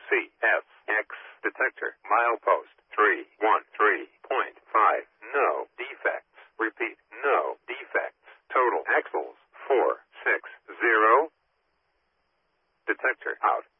CSX detector. Milepost 313.5. No defects. Repeat, no defects. Total axles 460. Detector out.